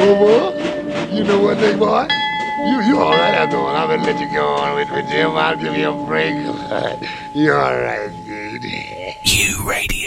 Over. You know what, big boy? You all right after all. I'm gonna let you go on with Jim. I'll give you a break. You all right, dude? You radio.